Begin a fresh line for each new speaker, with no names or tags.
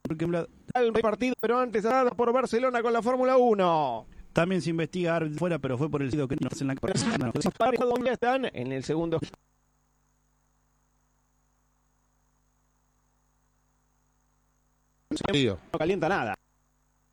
El partido, pero antes nada por Barcelona con la Fórmula 1.
También se investiga fuera, pero fue por el sitio que no en la
¿Dónde están? En el segundo. No calienta nada.